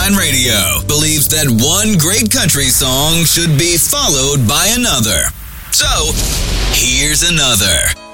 Sunshine Radio believes that one great country song should be followed by another. So, here's another.